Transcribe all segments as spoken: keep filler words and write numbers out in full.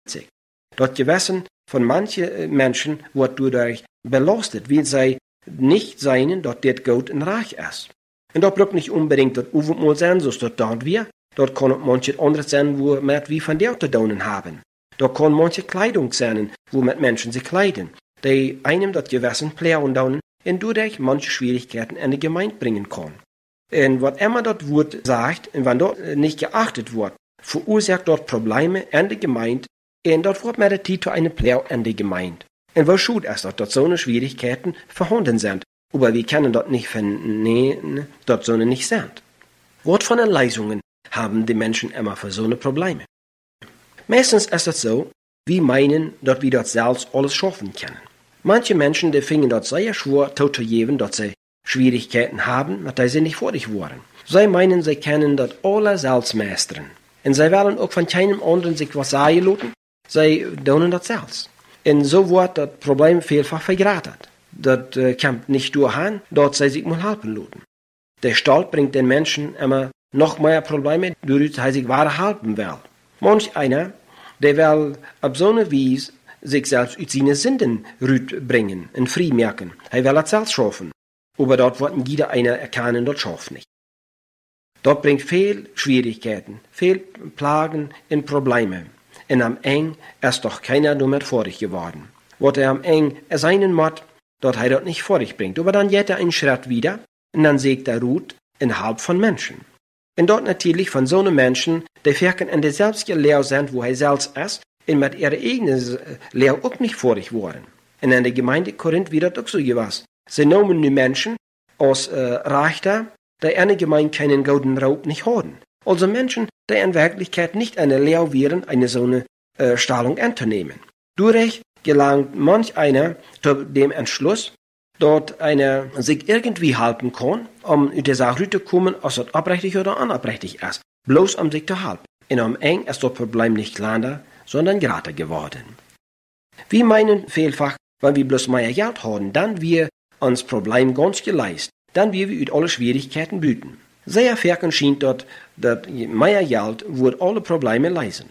sich. Das Gewissen von manchen Menschen wird dadurch belastet, weil sie nicht sein, dass das Gott ein Reich ist. Und das braucht nicht unbedingt das Uwe sein, so ist das dort wir. Dort kann auch manches anderes sein, wo wir wie von der zu tun haben. Dort kann manche Kleidung sein, wo mit Menschen sich kleiden, die einem das Gewissen plären tun und dadurch manche Schwierigkeiten in die Gemeinde bringen kann. Und was immer das Wort sagt, und wenn dort nicht geachtet wird, verursacht dort Probleme in der Gemeinde, und dort wird mit der Zeit zu einer Plär in der Gemeinde. Und was schuld ist, dass dort so eine Schwierigkeiten vorhanden sind. Aber wir können dort nicht vernehmen, dort so eine nicht sind. Was von den Leisungen haben die Menschen immer für so eine Probleme? Meistens ist es so, wir meinen, dass wir dort selbst alles schaffen können. Manche Menschen, die fingen dort sehr schwer zuzugeben, dass sie Schwierigkeiten haben, mit denen sie nicht fertig waren. Sie meinen, sie können dort alle selbst meistern. Und sie wollen auch von keinem anderen sich was sagen lassen, sie tun das selbst. Und so wird das Problem vielfach vergratet. Das äh, kommt nicht durchhin, dort sie sich mal helfen lassen. Der Stolz bringt den Menschen immer noch mehr Probleme, dadurch er sich wahre helfen will. Manch einer, der will auf so eine Weise sich selbst aus seinen Sünden bringen und frei merken. Er will das selbst schaffen. Aber dort wird jeder einer erkennen, das schafft nicht. Dort bringt viel Schwierigkeiten, viel Plagen und Probleme. Und am Ende ist doch keiner damit fertig geworden. Was er am Ende sein muss, dort er dort nicht fertig bringt. Aber dann geht er einen Schritt wieder und dann sägt er Ruht innerhalb von Menschen. Und dort natürlich von so einem Menschen, die wirken in der selbstigen Lehre sind, wo er selbst ist, und mit ihrer eigenen Lehre auch nicht fertig worden. Und in der Gemeinde Korinth wird das auch so gewesen. Sie nehmen nur Menschen aus äh, Rechter, die in der Gemeinde keinen golden Raub nicht haben. Also Menschen, die in Wirklichkeit nicht eine Lehre wären, eine so eine äh, Stellung anzunehmen. Dadurch gelangt manch einer zu dem Entschluss, dort einer sich irgendwie halten kann, um in der Sache zu kommen, ob es abrechtig oder unabrechtig ist. Bloß um sich zu halten. Und am Ende ist das Problem nicht kleiner, sondern gratis geworden. Wir meinen vielfach, wenn wir bloß mehr Geld haben, dann wir uns Problem ganz geleist, dann wir wir alle Schwierigkeiten bieten. Sehr verken schien dort, dass mehr Geld wird alle Probleme leisen.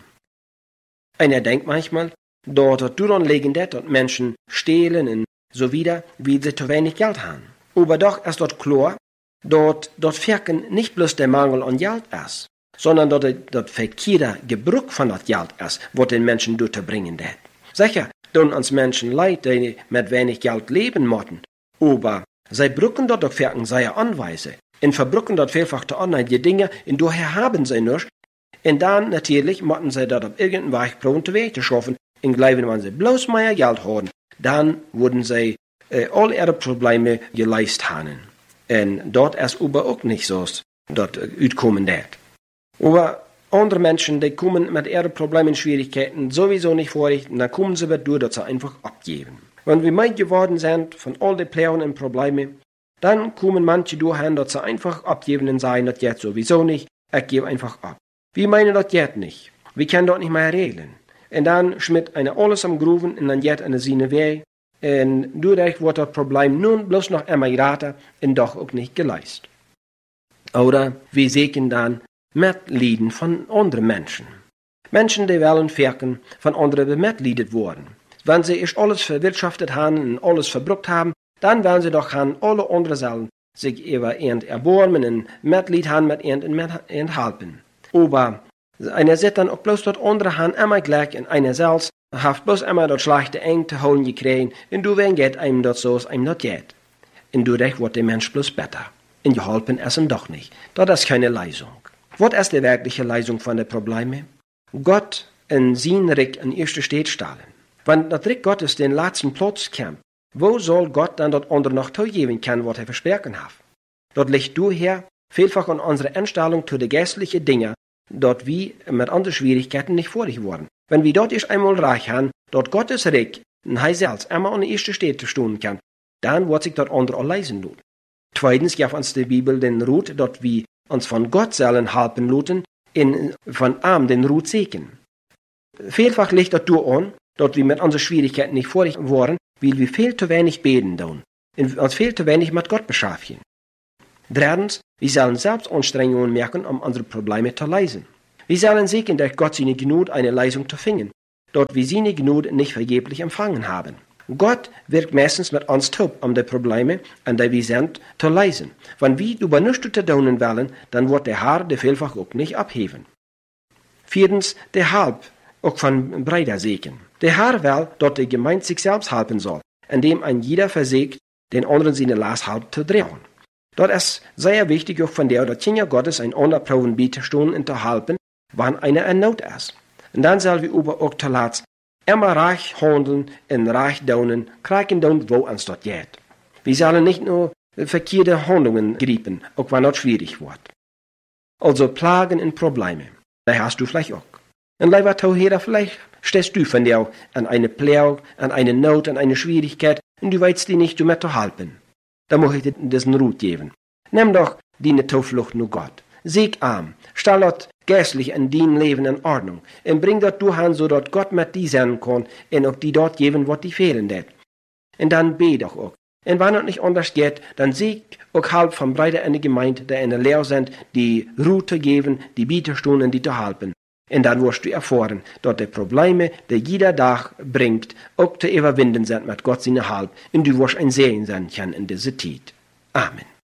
Einer denkt manchmal, dort daran liegen, dass Menschen stehlen und so wieder, wie sie zu wenig Geld haben. Aber doch ist dort klar, dort, dort verken nicht bloß der Mangel an Geld ist, sondern dort das verkehrte Gebrauch von das Geld ist, was den Menschen durchbringen wird. Sicher, tun uns Menschen leid, die mit wenig Geld leben müssen, aber sie brücken dort auch verken seine Anweise und verbrücken dort vielfach die anderen Dinge, und daher haben sie nichts, und dann natürlich müssen sie dort auf irgendeinen Weg probieren, zu Weg zu schaffen, und glauben, wenn sie bloß mehr Geld haben, dann würden sie äh, all ihre Probleme geleistet haben. Und dort ist aber auch nicht so, dort äh, utkommen wird. Aber andere Menschen, die kommen mit ihren Problemen und Schwierigkeiten sowieso nicht vor, und dann kommen sie durch, dass sie einfach abgeben. Wenn wir meid geworden sind von all den Plänen und Problemen, dann kommen manche durch, dass sie einfach abgeben und sagen, das geht sowieso nicht, ich gebe einfach ab. Wir meinen, das geht nicht. Wir können dort nicht mehr regeln. Und dann schmidt einer alles am Gruben und dann geht einer seine Weg. Und dadurch wird das Problem nun bloß noch einmal geraten und doch auch nicht geleistet. Oder wir sehen dann Mitleiden von anderen Menschen. Menschen, die wollen verken, von anderen bemitleidet worden. Wenn sie erst alles verwirtschaftet haben und alles verbrucht haben, dann wollen sie doch an alle anderen sollen sich über ihn erbarmen und Mitleid haben mit ihnen und helfen. Aber einer sieht dann auch bloß dort andere Hand immer gleich und einer selbst hat bloß immer das schlechte Eng zu holen gekriegt und du wen geht einem dort so, als einem dort geht. Und dadurch wird der Mensch bloß besser. Und geholfen ist ihm doch nicht. Das ist keine Leisung. Was ist die wirkliche Leisung von den Problemen? Gott in sein Reich an erste Stelle stellen. Wenn das Reich Gottes den letzten Platz kommt, wo soll Gott dann dort andere noch zugeben können, was er versprechen hat? Dort liegt daher vielfach an unserer Einstellung zu den geistlichen Dingen, dort wie mit anderen Schwierigkeiten nicht fertig wurden. Wenn wir dort erst einmal reich haben, dort Gottes Reich, und er selbst einmal an der ersten Stelle stehen kann, dann wird sich dort andere auch leisen lassen. Zweitens gibt uns die Bibel den Rut, dort wir uns von Gott sollen helfen lassen, in von arm den Rut segnen. Vielfach liegt das durch an, dort wir mit unseren Schwierigkeiten nicht fertig wurden, weil wir viel zu wenig beten tun und uns viel zu wenig mit Gott beschäftigen. Drittens, wir sollen selbst Anstrengungen merken, um unsere Probleme zu lösen. Wir sollen sehen, dass Gott seine Gnade eine Lösung zu finden. dort wir seine Gnade nicht vergeblich empfangen haben. Gott wirkt meistens mit uns taub, um die Probleme, an die wir sind, zu lösen. Wenn wir über nichts zu tun wollen, dann wird der Herr die vielfach auch nicht abheben. Viertens, der Halb, auch von Brüder segen. Der Herr will, dass die Gemeinde sich selbst helfen soll, indem ein jeder versägt, den anderen seine Last halb zu drehen. Dort ist sehr wichtig auch von der, dass Kinder Gottes ein Unterproben beizustunden und zu helfen, wann einer in Not ist. Und dann soll wir über auch zuletzt immer reich handeln und reich daunen, kriegen dann, wo uns dort geht. Wir sollen nicht nur verkehrte Handlungen grieben, auch wenn das schwierig wird. Also Plagen und Probleme, da hast du vielleicht auch. Und lieber Tauheder, vielleicht stehst du von dir an eine Plage, an eine Not, an eine Schwierigkeit und du weißt dir nicht, du mehr zu helfen. Da muss ich dir diesen Rut geben. Nimm doch deine Zuflucht nur Gott. Sieg arm, stell dort geistlich in dein Leben in Ordnung und bring dort du hin, so dort Gott mit dir sein kann und auch die dort geben, was die fehlen det. Und dann bete doch auch. Und wenn es nicht anders geht, dann sieg auch halb von Breiter in der Gemeinde, die in der Lehre sind, die Route geben, die Bieterstunden, die zu helfen. Und dann wirst du erfahren, dass die Probleme, die jeder Tag bringt, auch zu überwinden sind mit Gott seine Halb und du wirst ein Segen sein können in dieser Zeit. Amen.